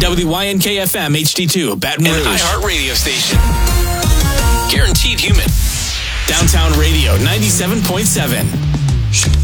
WYNK-FM HD2, Baton Rouge. An iHeart radio station. Guaranteed human. Downtown Radio 97.7.